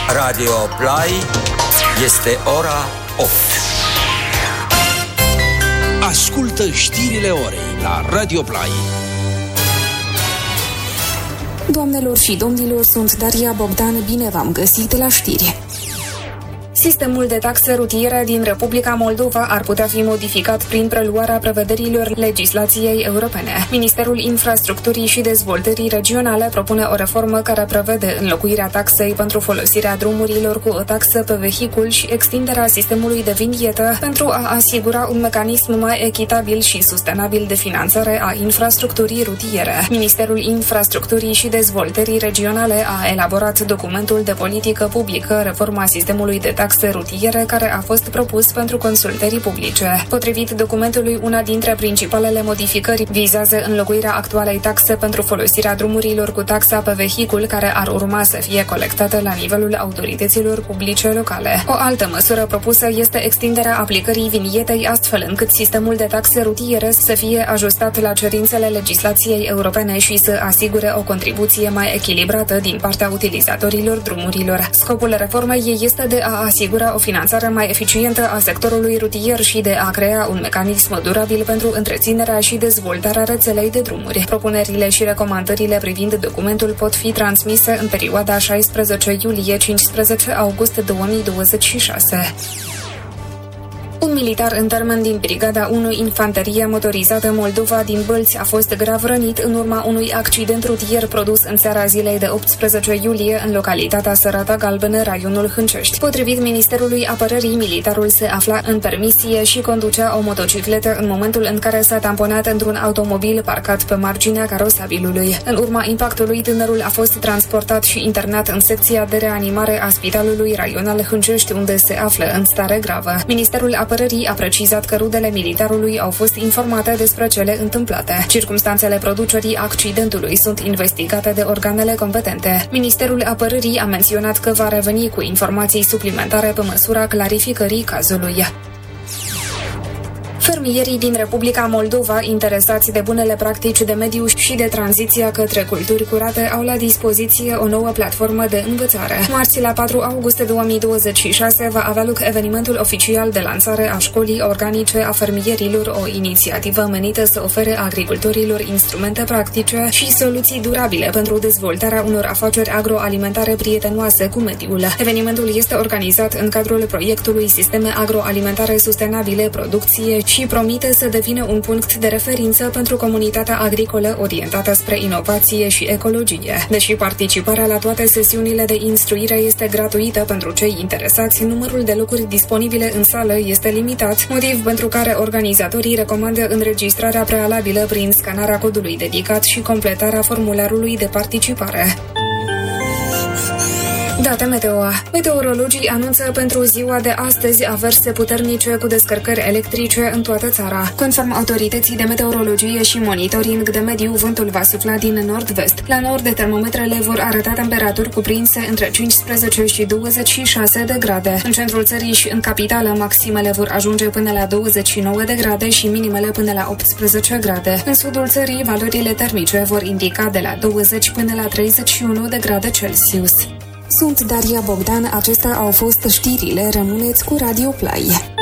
Radio Play este ora 8. Ascultă știrile orei la Radio Play. Doamnelor și domnilor, sunt Daria Bogdan, bine v-am găsit la știri. Sistemul de taxe rutiere din Republica Moldova ar putea fi modificat prin preluarea prevederilor legislației europene. Ministerul Infrastructurii și Dezvoltării Regionale propune o reformă care prevede înlocuirea taxei pentru folosirea drumurilor cu o taxă pe vehicul și extinderea sistemului de vinietă pentru a asigura un mecanism mai echitabil și sustenabil de finanțare a infrastructurii rutiere. Ministerul Infrastructurii și Dezvoltării Regionale a elaborat documentul de politică publică Reforma sistemului de taxe rutiere, care a fost propus pentru consultări publice. Potrivit documentului, una dintre principalele modificări vizează înlocuirea actualei taxe pentru folosirea drumurilor cu taxa pe vehicul, care ar urma să fie colectată la nivelul autorităților publice locale. O altă măsură propusă este extinderea aplicării vinietei, astfel încât sistemul de taxe rutiere să fie ajustat la cerințele legislației europene și să asigure o contribuție mai echilibrată din partea utilizatorilor drumurilor. Scopul reformei este de a asigura o finanțare mai eficientă a sectorului rutier și de a crea un mecanism durabil pentru întreținerea și dezvoltarea rețelei de drumuri. Propunerile și recomandările privind documentul pot fi transmise în perioada 16 iulie-15 august 2026. Un militar în termen din Brigada 1 Infanteria Motorizată Moldova din Bălți a fost grav rănit în urma unui accident rutier produs în seara zilei de 18 iulie în localitatea Sărata Galbenă, raionul Hâncești. Potrivit Ministerului Apărării, militarul se afla în permisie și conducea o motocicletă în momentul în care s-a tamponat într-un automobil parcat pe marginea carosabilului. În urma impactului, tânărul a fost transportat și internat în secția de reanimare a Spitalului Raional Hâncești, unde se află în stare gravă. Ministerul Apărării a precizat că rudele militarului au fost informate despre cele întâmplate. Circumstanțele producerii accidentului sunt investigate de organele competente. Ministerul Apărării a menționat că va reveni cu informații suplimentare pe măsura clarificării cazului. Fermierii din Republica Moldova, interesați de bunele practici de mediu și de tranziția către culturi curate, au la dispoziție o nouă platformă de învățare. Marți, la 4 august 2026, va avea loc evenimentul oficial de lansare a școlii organice a fermierilor, o inițiativă menită să ofere agricultorilor instrumente practice și soluții durabile pentru dezvoltarea unor afaceri agroalimentare prietenoase cu mediul. Evenimentul este organizat în cadrul proiectului Sisteme Agroalimentare Sustenabile, Producție și promite să devină un punct de referință pentru comunitatea agricolă orientată spre inovație și ecologie. Deși participarea la toate sesiunile de instruire este gratuită pentru cei interesați, numărul de locuri disponibile în sală este limitat, motiv pentru care organizatorii recomandă înregistrarea prealabilă prin scanarea codului dedicat și completarea formularului de participare. Date meteo. Meteorologii anunță pentru ziua de astăzi averse puternice cu descărcări electrice în toată țara. Conform autorității de meteorologie și monitoring de mediu, vântul va sufla din nord-vest. La nord, termometrele vor arăta temperaturi cuprinse între 15 și 26 de grade. În centrul țării și în capitală, maximele vor ajunge până la 29 de grade și minimele până la 18 grade. În sudul țării, valorile termice vor indica de la 20 până la 31 de grade Celsius. Sunt Daria Bogdan, acestea au fost știrile, rămâneți cu Radio Play.